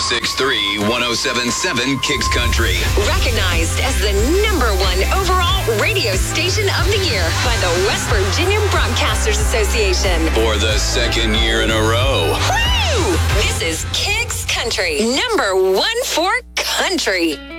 1063, 1077 Kicks Country. Recognized as the #1 overall radio station of the year by the West Virginia Broadcasters Association. For the second year in a row. Woo! This is Kicks Country, #1 for country.